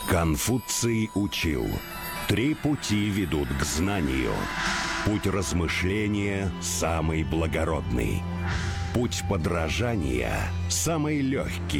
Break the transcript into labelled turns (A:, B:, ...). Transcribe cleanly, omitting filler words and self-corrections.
A: Конфуций учил: 3 пути ведут к знанию. Путь размышления самый благородный. Путь подражания самый легкий.